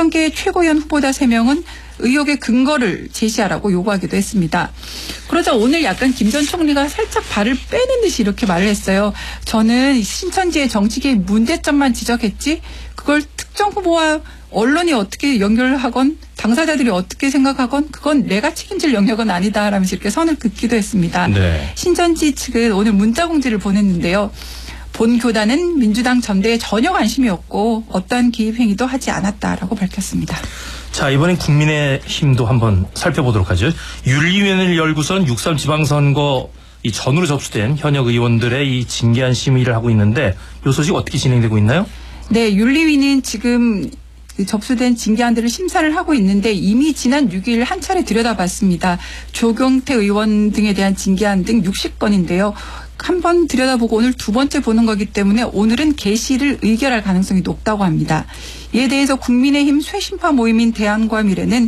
공천계 최고위원 후보자 3명은 의혹의 근거를 제시하라고 요구하기도 했습니다. 그러자 오늘 약간 김 전 총리가 살짝 발을 빼는 듯이 이렇게 말을 했어요. 저는 신천지의 정치계의 문제점만 지적했지 그걸 특정 후보와 언론이 어떻게 연결하건 당사자들이 어떻게 생각하건 그건 내가 책임질 영역은 아니다라면서 이렇게 선을 긋기도 했습니다. 네. 신천지 측은 오늘 문자공지를 보냈는데요. 본 교단은 민주당 전대에 전혀 관심이 없고 어떠한 개입 행위도 하지 않았다라고 밝혔습니다. 자, 이번엔 국민의힘도 한번 살펴보도록 하죠. 윤리위원회를 열고선 6.3 지방선거 이 전으로 접수된 현역 의원들의 이 징계안 심의를 하고 있는데 이 소식 어떻게 진행되고 있나요? 네, 윤리위는 지금 접수된 징계안들을 심사를 하고 있는데 이미 지난 6일 한 차례 들여다봤습니다. 조경태 의원 등에 대한 징계안 등 60건인데요. 한 번 들여다보고 오늘 두 번째 보는 거기 때문에 오늘은 개시를 의결할 가능성이 높다고 합니다. 이에 대해서 국민의힘 쇄신파 모임인 대안과 미래는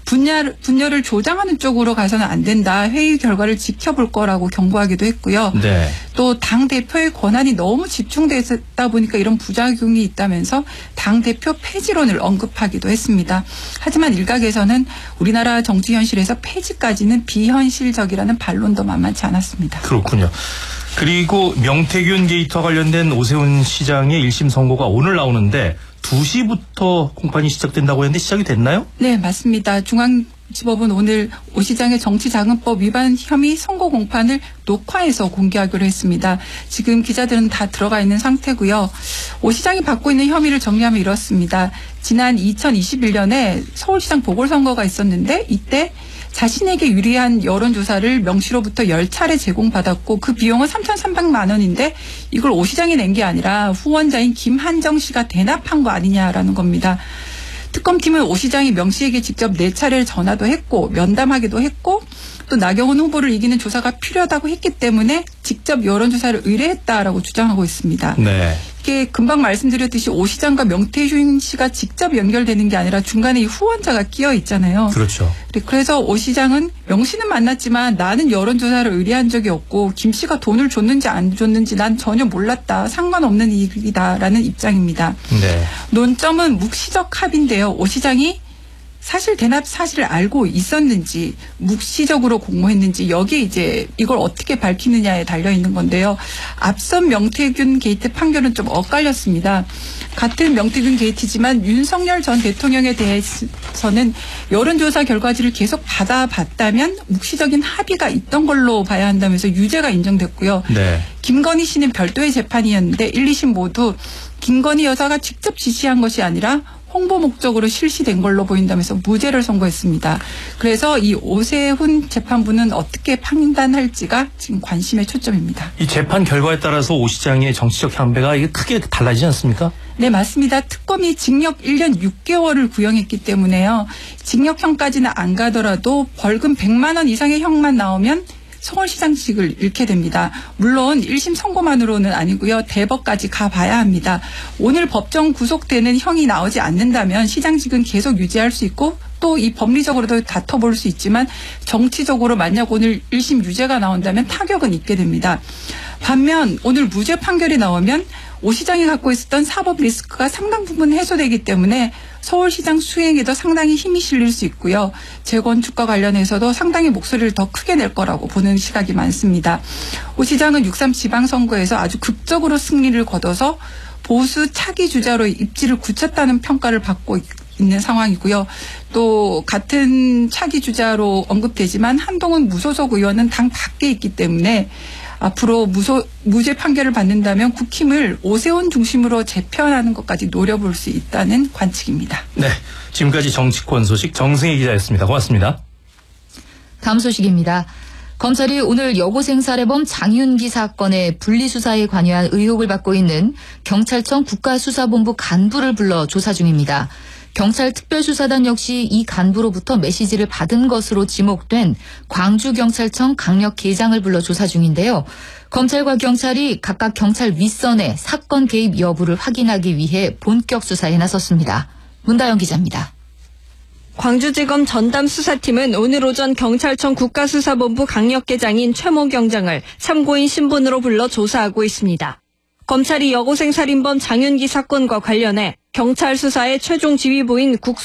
분열을 조장하는 쪽으로 가서는 안 된다. 회의 결과를 지켜볼 거라고 경고하기도 했고요. 네. 또 당대표의 권한이 너무 집중돼 있다 보니까 이런 부작용이 있다면서 당대표 폐지론을 언급하기도 했습니다. 하지만 일각에서는 우리나라 정치 현실에서 폐지까지는 비현실적이라는 반론도 만만치 않았습니다. 그렇군요. 그리고 명태균 게이트와 관련된 오세훈 시장의 1심 선고가 오늘 나오는데 2시부터 공판이 시작된다고 했는데 시작이 됐나요? 네, 맞습니다. 중앙지법은 오늘 오 시장의 정치자금법 위반 혐의 선고 공판을 녹화해서 공개하기로 했습니다. 지금 기자들은 다 들어가 있는 상태고요. 오 시장이 받고 있는 혐의를 정리하면 이렇습니다. 지난 2021년에 서울시장 보궐선거가 있었는데 이때 자신에게 유리한 여론조사를 명시로부터 10차례 제공받았고 그 비용은 3,300만 원인데 이걸 오 시장이 낸 게 아니라 후원자인 김한정 씨가 대납한 거 아니냐라는 겁니다. 특검팀은 오 시장이 명 씨에게 직접 4차례 전화도 했고 면담하기도 했고 또 나경원 후보를 이기는 조사가 필요하다고 했기 때문에 직접 여론조사를 의뢰했다라고 주장하고 있습니다. 네. 이게 금방 말씀드렸듯이 오 시장과 명태균 씨가 직접 연결되는 게 아니라 중간에 이 후원자가 끼어 있잖아요. 그렇죠. 그래서 오 시장은 명 씨는 만났지만 나는 여론조사를 의뢰한 적이 없고 김 씨가 돈을 줬는지 안 줬는지 난 전혀 몰랐다. 상관없는 일이다라는 입장입니다. 네. 논점은 묵시적 합의인데요. 오 시장이 사실 대납 사실을 알고 있었는지 묵시적으로 공모했는지 여기에 이제 이걸 어떻게 밝히느냐에 달려 있는 건데요. 앞선 명태균 게이트 판결은 좀 엇갈렸습니다. 같은 명태균 게이트지만 윤석열 전 대통령에 대해서는 여론조사 결과지를 계속 받아봤다면 묵시적인 합의가 있던 걸로 봐야 한다면서 유죄가 인정됐고요. 네. 김건희 씨는 별도의 재판이었는데 1, 2심 모두 김건희 여사가 직접 지시한 것이 아니라 홍보 목적으로 실시된 걸로 보인다면서 무죄를 선고했습니다. 그래서 이 오세훈 재판부는 어떻게 판단할지가 지금 관심의 초점입니다. 이 재판 결과에 따라서 오 시장의 정치적 향배가 이게 크게 달라지지 않습니까? 네, 맞습니다. 특검이 징역 1년 6개월을 구형했기 때문에요. 징역형까지는 안 가더라도 벌금 100만 원 이상의 형만 나오면 서울시장직을 잃게 됩니다. 물론 1심 선고만으로는 아니고요. 대법까지 가봐야 합니다. 오늘 법정 구속되는 형이 나오지 않는다면 시장직은 계속 유지할 수 있고 또 이 법리적으로도 다퉈볼 수 있지만 정치적으로 만약 오늘 1심 유죄가 나온다면 타격은 있게 됩니다. 반면 오늘 무죄 판결이 나오면 오 시장이 갖고 있었던 사법 리스크가 상당 부분 해소되기 때문에 서울시장 수행에도 상당히 힘이 실릴 수 있고요. 재건축과 관련해서도 상당히 목소리를 더 크게 낼 거라고 보는 시각이 많습니다. 오 시장은 6.3 지방선거에서 아주 극적으로 승리를 거둬서 보수 차기 주자로 입지를 굳혔다는 평가를 받고 있는 상황이고요. 또 같은 차기 주자로 언급되지만 한동훈 무소속 의원은 당 밖에 있기 때문에 앞으로 무죄 판결을 받는다면 국힘을 오세훈 중심으로 재편하는 것까지 노려볼 수 있다는 관측입니다. 네, 지금까지 정치권 소식 정승희 기자였습니다. 고맙습니다. 다음 소식입니다. 검찰이 오늘 여고생 살해범 장윤기 사건의 분리수사에 관여한 의혹을 받고 있는 경찰청 국가수사본부 간부를 불러 조사 중입니다. 경찰 특별수사단 역시 이 간부로부터 메시지를 받은 것으로 지목된 광주경찰청 강력계장을 불러 조사 중인데요. 검찰과 경찰이 각각 경찰 윗선의 사건 개입 여부를 확인하기 위해 본격 수사에 나섰습니다. 문다영 기자입니다. 광주지검 전담수사팀은 오늘 오전 경찰청 국가수사본부 강력계장인 최모 경장을 참고인 신분으로 불러 조사하고 있습니다. 검찰이 여고생 살인범 장윤기 사건과 관련해 경찰 수사의 최종 지휘부인